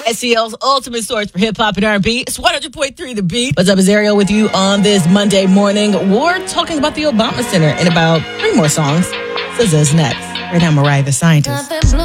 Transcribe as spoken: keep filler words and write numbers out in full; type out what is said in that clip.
S E L's ultimate source for hip-hop and R and B. It's one hundred point three The Beat. What's up, is Ariel with you on this Monday morning. We're talking about the Obama Center in about three more songs. S Z A's next. Right now, Mariah the Scientist.